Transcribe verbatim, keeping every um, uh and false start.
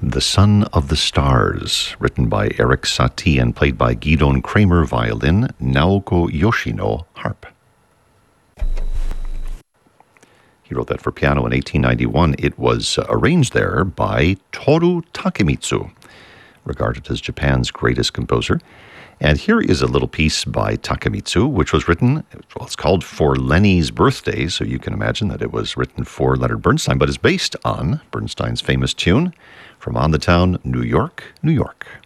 The Son of the Stars, written by Eric Satie and played by Gidon Kramer violin, Naoko Yoshino harp. He wrote that for piano in eighteen ninety-one. It was uh, arranged there by Toru Takemitsu, regarded as Japan's greatest composer. And here is a little piece by Takemitsu, which was written, well, it's called For Lenny's Birthday, so you can imagine that it was written for Leonard Bernstein, but is based on Bernstein's famous tune from On the Town, New York, New York.